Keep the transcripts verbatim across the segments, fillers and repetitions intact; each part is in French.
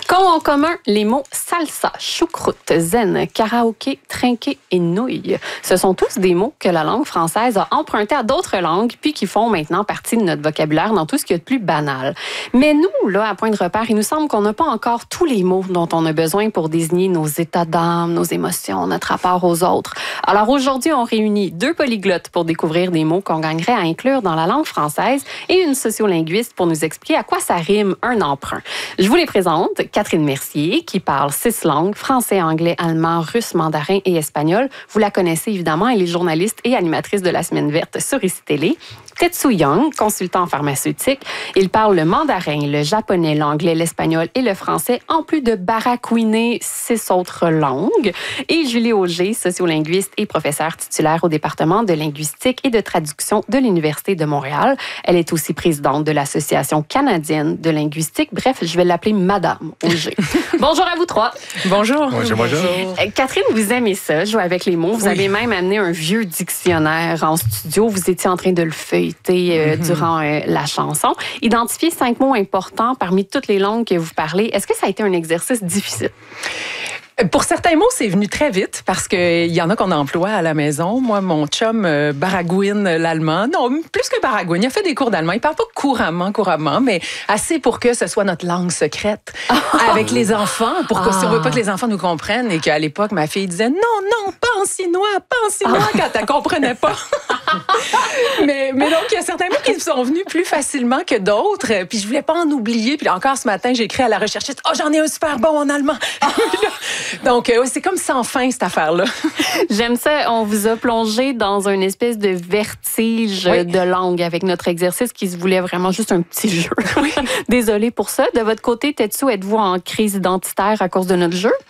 Qu'ont en commun les mots salsa, choucroute, zen, karaoké, trinqué et nouille? Ce sont tous des mots que la langue française a empruntés à d'autres langues puis qui font maintenant partie de notre vocabulaire dans tout ce qui est de plus banal. Mais nous, là, à Point de repère, il nous semble qu'on n'a pas encore tous les mots dont on a besoin pour désigner nos états d'âme, nos émotions, notre rapport aux autres. Alors aujourd'hui, on réunit deux polyglottes pour découvrir des mots qu'on gagnerait à inclure dans la langue française et une sociolinguiste pour nous expliquer à quoi ça rime un emprunt. Je vous les présente. Catherine Mercier, qui parle six langues, français, anglais, allemand, russe, mandarin et espagnol. Vous la connaissez évidemment, elle est journaliste et animatrice de la Semaine verte sur Ici Télé. Tetsu Young, consultant pharmaceutique. Il parle le mandarin, le japonais, l'anglais, l'espagnol et le français, en plus de baragouiner six autres langues. Et Julie Auger, sociolinguiste et professeure titulaire au département de linguistique et de traduction de l'Université de Montréal. Elle est aussi présidente de l'Association canadienne de linguistique. Bref, je vais l'appeler Madame Auger. Bonjour à vous trois. Bonjour. Bonjour, bonjour. Catherine, vous aimez ça, jouer avec les mots. Vous Oui. avez même amené un vieux dictionnaire en studio. Vous étiez en train de le feuilleter euh, mm-hmm. durant euh, la chanson. Identifier cinq mots importants parmi toutes les langues que vous parlez. Est-ce que ça a été un exercice difficile? Pour certains mots, c'est venu très vite parce qu'il y en a qu'on emploie à la maison. Moi, mon chum euh, baragouine l'allemand. Non, plus que baragouine. Il a fait des cours d'allemand. Il parle pas couramment, couramment, mais assez pour que ce soit notre langue secrète avec les enfants, pour que, ah. si on veut pas que les enfants nous comprennent. Et qu'à l'époque, ma fille disait non, non, pas en chinois, pas en chinois, ah. quand elle comprenait pas. mais, mais donc, il y a certains mots qui sont venus plus facilement que d'autres. Puis je voulais pas en oublier. Puis encore ce matin, j'ai écrit à la recherchiste, oh, j'en ai un super bon en allemand. Donc, euh, c'est comme sans fin, cette affaire-là. J'aime ça. On vous a plongé dans une espèce de vertige oui. de langue avec notre exercice qui se voulait vraiment juste un petit jeu. Oui. Désolée pour ça. De votre côté, Tetsu, êtes-vous en crise identitaire à cause de notre jeu?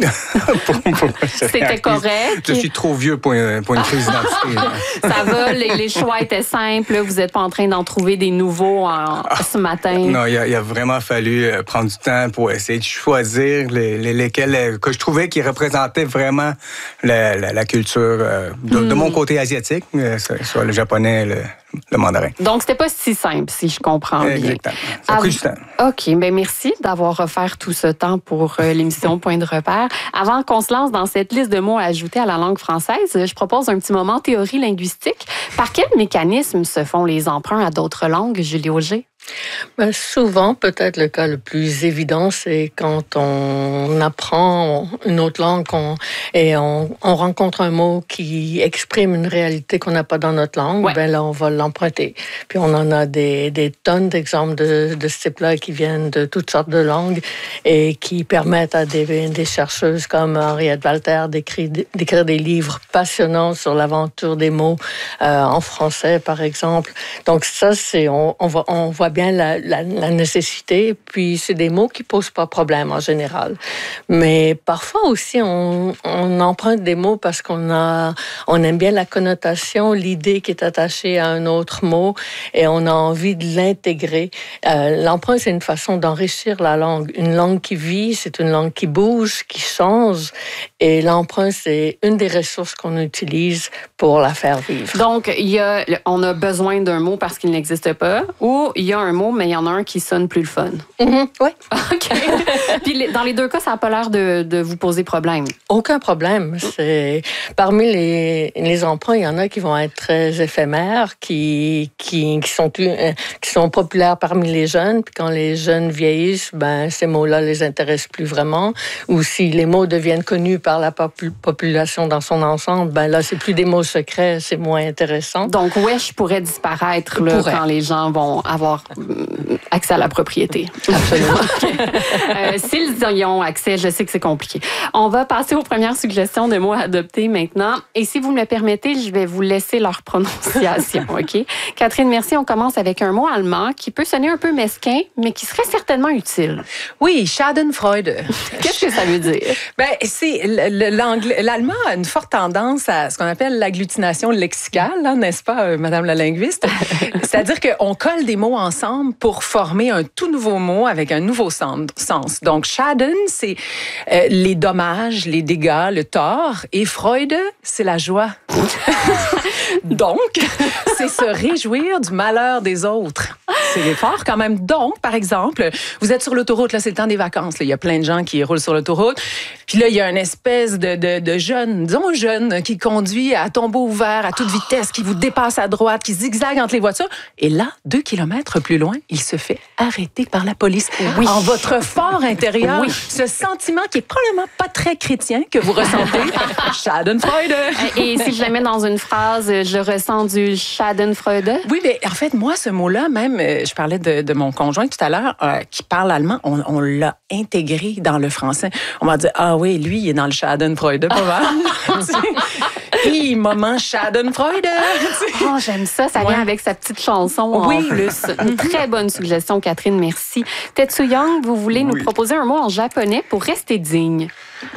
pour, pour, C'était correct. Je suis trop vieux pour une, pour une crise d'identité. Ça va, les, les choix étaient simples. Vous n'êtes pas en train d'en trouver des nouveaux en, ah, ce matin. Non, il a, il a vraiment fallu prendre du temps pour essayer de choisir les, les, lesquels que je trouvais qui représentaient vraiment la, la, la culture de, mm. de mon côt asiatique, soit le japonais, le, le mandarin. Donc, c'était pas si simple, si je comprends bien. Exactement. Ça a pris du temps. OK. Bien, merci d'avoir offert tout ce temps pour euh, l'émission Point de repère. Avant qu'on se lance dans cette liste de mots à ajouter à la langue française, je propose un petit moment théorie linguistique. Par quel mécanisme se font les emprunts à d'autres langues, Julie Auger? Ben, souvent, peut-être le cas le plus évident, c'est quand on apprend une autre langue on, et on, on rencontre un mot qui exprime une réalité qu'on n'a pas dans notre langue, ouais. ben là, on va l'emprunter. Puis on en a des, des tonnes d'exemples de, de ce type-là qui viennent de toutes sortes de langues et qui permettent à des, des chercheuses comme Henriette Walter d'écrire, d'écrire des livres passionnants sur l'aventure des mots euh, en français, par exemple. Donc ça, c'est on, on, voit, on voit bien La, la, la nécessité, puis c'est des mots qui posent pas problème en général. Mais parfois aussi, on, on emprunte des mots parce qu'on a, on aime bien la connotation, l'idée qui est attachée à un autre mot, et on a envie de l'intégrer. Euh, l'emprunt, c'est une façon d'enrichir la langue. Une langue qui vit, c'est une langue qui bouge, qui change, et l'emprunt, c'est une des ressources qu'on utilise pour la faire vivre. Donc, il y a, on a besoin d'un mot parce qu'il n'existe pas, ou il y a un mot, mais il y en a un qui sonne plus le fun. Mm-hmm, oui. OK. Puis dans les deux cas, ça n'a pas l'air de, de vous poser problème. Aucun problème. C'est, parmi les, les emprunts, il y en a qui vont être très éphémères, qui, qui, qui, sont, qui sont populaires parmi les jeunes. Puis quand les jeunes vieillissent, ben, ces mots-là les intéressent plus vraiment. Ou si les mots deviennent connus par la pop- population dans son ensemble, ben là, c'est plus des mots secrets, c'est moins intéressant. Donc, wesh pourrait disparaître là, pourrait. Quand les gens vont avoir accès à la propriété. Absolument. euh, s'ils y ont accès, je sais que c'est compliqué. On va passer aux premières suggestions de mots à adopter maintenant. Et si vous me le permettez, je vais vous laisser leur prononciation, OK? Catherine, merci. On commence avec un mot allemand qui peut sonner un peu mesquin, mais qui serait certainement utile. Oui, Schadenfreude. Qu'est-ce que ça veut dire? Ben, c'est l'anglais, l'allemand a une forte tendance à ce qu'on appelle l'agglutination lexicale, hein, n'est-ce pas, Madame la linguiste? C'est-à-dire qu'on colle des mots ensemble pour former un tout nouveau mot avec un nouveau sens. Donc, Schaden, c'est euh, les dommages, les dégâts, le tort. Et Freude, c'est la joie. Donc, c'est se réjouir du malheur des autres. C'est fort quand même. Donc, par exemple, vous êtes sur l'autoroute, là, c'est le temps des vacances. Là. Il y a plein de gens qui roulent sur l'autoroute. Puis là, il y a une espèce de, de, de jeune, disons jeune, qui conduit à tombeau ouvert, à toute vitesse, qui vous dépasse à droite, qui zigzague entre les voitures. Et là, deux kilomètres plus loin, il se fait arrêter par la police. Oui. En votre fort intérieur, oui. Ce sentiment qui est probablement pas très chrétien que vous ressentez, Schadenfreude. Et si je la mets dans une phrase, je ressens du Schadenfreude. Oui, mais en fait, moi, ce mot-là, même, je parlais de, de mon conjoint tout à l'heure, euh, qui parle allemand, on, on l'a intégré dans le français. On m'a dit, ah oui, lui, il est dans le Schadenfreude, pas mal. Hi, moment Schadenfreude. Oh, j'aime ça. Ça vient ouais. avec sa petite chanson oui. en plus. Une très bonne suggestion, Catherine. Merci. Tetsu Young, vous voulez oui. nous proposer un mot en japonais pour rester digne?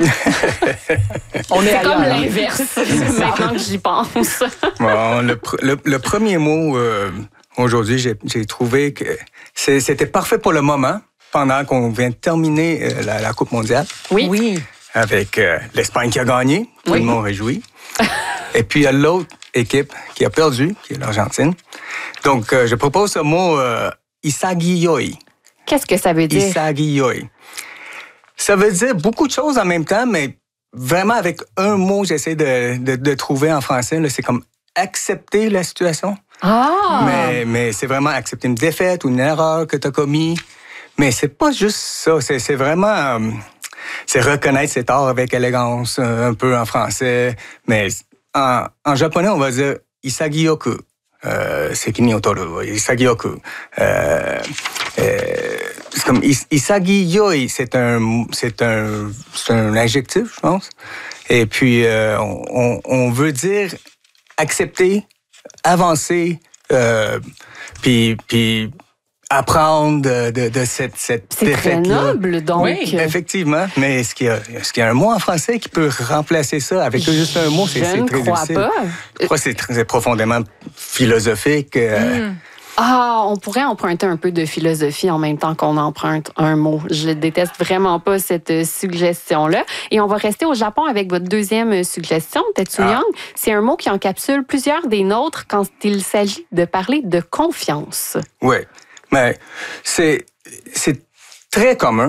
On est C'est comme là, l'inverse. Maintenant que j'y pense. Bon, le, le, le premier mot, euh, aujourd'hui, j'ai, j'ai trouvé que c'est, c'était parfait pour le moment, pendant qu'on vient de terminer euh, la, la Coupe mondiale. Oui. oui. Avec euh, l'Espagne qui a gagné. Tout oui. le monde réjoui. Et puis, il y a l'autre équipe qui a perdu, qui est l'Argentine. Donc, euh, je propose ce mot euh, Isagiyoi. Qu'est-ce que ça veut dire? Isagiyoi. Ça veut dire beaucoup de choses en même temps, mais vraiment avec un mot, j'essaie de, de, de trouver en français. Là, c'est comme accepter la situation. Ah! Mais, mais c'est vraiment accepter une défaite ou une erreur que tu as commise. Mais c'est pas juste ça. C'est, c'est vraiment... Euh, c'est reconnaître ses torts avec élégance, un peu en français. Mais en, en japonais, on va dire Isagiyoku. Euh, Sekini otoru. Isagiyoku. Euh, euh, c'est comme Isagiyoi, c'est un, c'est un, c'est un adjectif, je pense. Et puis, euh, on, on veut dire accepter, avancer, euh, puis, puis apprendre de, de, de cette, cette c'est défaite-là. C'est très noble, donc. Oui, effectivement. Mais est-ce qu'il y a, est-ce qu'il y a un mot en français qui peut remplacer ça? Avec juste un mot, c'est, Je c'est ne très crois difficile. pas. Je crois que c'est, très, c'est profondément philosophique. Euh, mm. Ah, on pourrait emprunter un peu de philosophie en même temps qu'on emprunte un mot. Je déteste vraiment pas cette suggestion-là. Et on va rester au Japon avec votre deuxième suggestion, Tetsu Young. Ah. C'est un mot qui encapsule plusieurs des nôtres quand il s'agit de parler de confiance. Oui, mais c'est, c'est très commun